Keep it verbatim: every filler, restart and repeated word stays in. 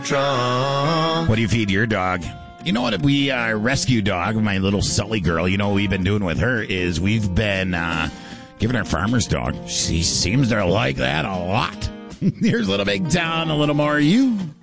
What do you feed your dog? You know what? We uh, rescue dog, my little Sully girl. You know what we've been doing with her is we've been uh, giving her farmer's dog. She seems to like that a lot. Here's Little Big Town, a little more you.